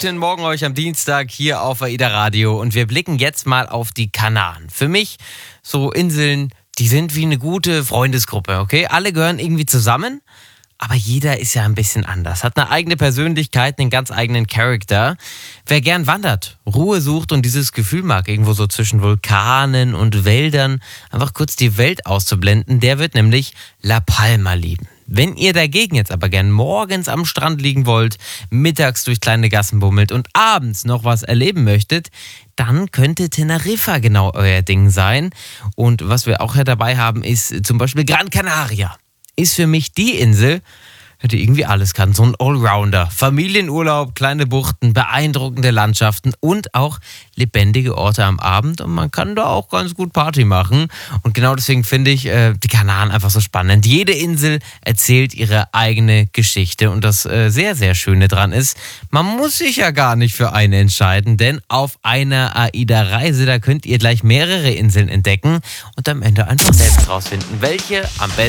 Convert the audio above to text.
Guten Morgen euch am Dienstag hier auf AIDA Radio und wir blicken jetzt mal auf die Kanaren. Für mich so Inseln, die sind wie eine gute Freundesgruppe, okay? Alle gehören irgendwie zusammen, aber jeder ist ja ein bisschen anders, hat eine eigene Persönlichkeit, einen ganz eigenen Charakter. Wer gern wandert, Ruhe sucht und dieses Gefühl mag, irgendwo so zwischen Vulkanen und Wäldern, einfach kurz die Welt auszublenden, der wird nämlich La Palma lieben. Wenn ihr dagegen jetzt aber gern morgens am Strand liegen wollt, mittags durch kleine Gassen bummelt und abends noch was erleben möchtet, dann könnte Teneriffa genau euer Ding sein. Und was wir auch hier dabei haben, ist zum Beispiel Gran Canaria. Ist für mich die Insel, die irgendwie alles kann. So ein Allrounder. Familienurlaub, kleine Buchten, beeindruckende Landschaften und auch lebendige Orte am Abend. Und man kann da auch ganz gut Party machen. Und genau deswegen finde ich die Kanaren einfach so spannend. Jede Insel erzählt ihre eigene Geschichte. Und das sehr, sehr Schöne dran ist, man muss sich ja gar nicht für eine entscheiden. Denn auf einer AIDA-Reise, da könnt ihr gleich mehrere Inseln entdecken und am Ende einfach selbst rausfinden, welche am besten